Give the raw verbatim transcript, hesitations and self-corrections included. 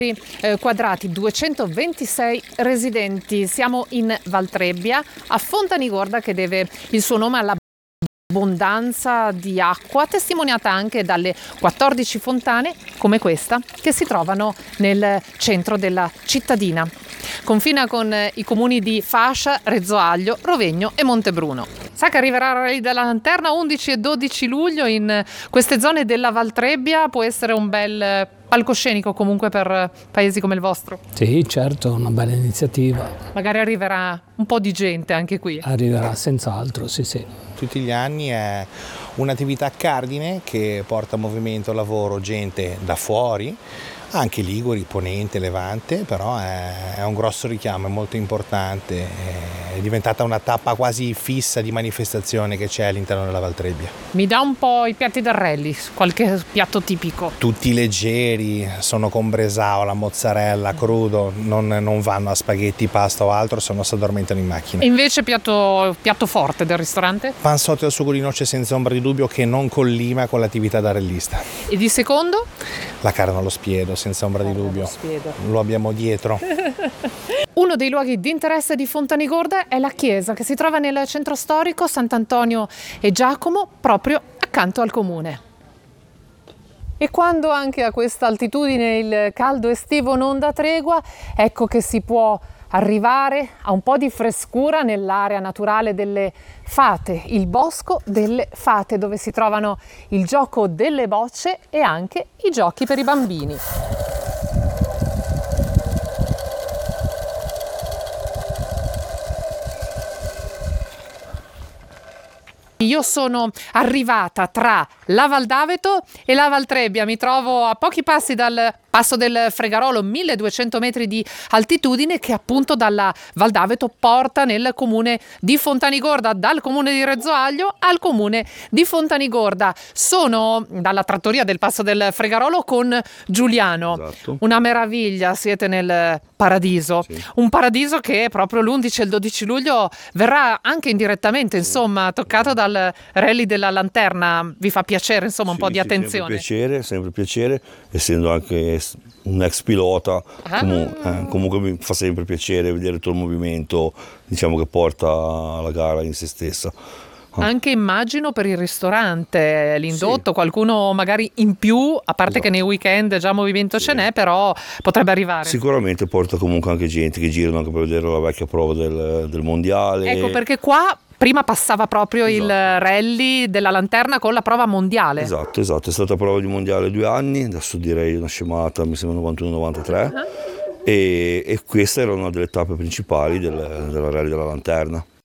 eh, quadrati, duecentoventisei residenti. Siamo in Valtrebbia, a Fontanigorda, che deve il suo nome alla abbondanza di acqua, testimoniata anche dalle quattordici fontane come questa che si trovano nel centro della cittadina. Confina con i comuni di Fascia, Rezzoaglio, Rovegno e Montebruno. Sa che arriverà il Rally della Lanterna undici e dodici luglio in queste zone della Valtrebbia? Può essere un bel palcoscenico comunque per paesi come il vostro? Sì, certo, una bella iniziativa. Magari arriverà un po' di gente anche qui. Arriverà senz'altro, sì sì. Tutti gli anni è un'attività cardine che porta a movimento, lavoro, gente da fuori, anche Liguri, Ponente, Levante, però è, è un grosso richiamo, è molto importante, è diventata una tappa quasi fissa di manifestazione che c'è all'interno della Valtrebbia. Mi dà un po' i piatti del rally, qualche piatto tipico? Tutti leggeri, sono con bresaola, la mozzarella, crudo, non, non vanno a spaghetti, pasta o altro, se no si addormentano in macchina. E invece piatto, piatto forte del ristorante? Pansotto al sugo di noce senza ombra di dubbio, che non collima con l'attività da rallista. E di secondo? La carne allo spiedo, senza ombra di dubbio. Lo abbiamo dietro. Uno dei luoghi di interesse di Fontanigorda è la chiesa, che si trova nel centro storico Sant'Antonio e Giacomo, proprio accanto al comune. E quando anche a questa altitudine il caldo estivo non dà tregua, ecco che si può arrivare a un po' di frescura nell'area naturale delle Fate, il Bosco delle Fate, dove si trovano il gioco delle bocce e anche i giochi per i bambini. Io sono arrivata tra la Val d'Aveto e la Valtrebbia, mi trovo a pochi passi dal Passo del Fregarolo, milleduecento metri di altitudine, che appunto dalla Val d'Aveto porta nel comune di Fontanigorda, dal comune di Rezzoaglio al comune di Fontanigorda. Sono dalla trattoria del Passo del Fregarolo con Giuliano. Esatto. Una meraviglia, siete nel paradiso, Sì. Un paradiso che proprio l'undici e il dodici luglio verrà anche indirettamente, insomma, toccato dal Rally della Lanterna. Vi fa piacere, insomma, un Sì, po' di sì, attenzione? Sempre piacere, sempre piacere, essendo anche un ex pilota, Ah. comu- eh, comunque mi fa sempre piacere vedere tutto il movimento, diciamo, che porta la gara in se stessa. Anche immagino per il ristorante, l'indotto, Sì. qualcuno magari in più, a parte Esatto. che nei weekend già movimento Sì. ce n'è, però potrebbe arrivare. Sicuramente porta comunque anche gente che girano anche per vedere la vecchia prova del, del mondiale. Ecco, perché qua prima passava proprio il Esatto. rally della Lanterna con la prova mondiale. Esatto, esatto, è stata prova di mondiale due anni, adesso direi una scemata, mi sembra novantuno novantatré, Uh-huh. e, e questa era una delle tappe principali del, della Rally della Lanterna.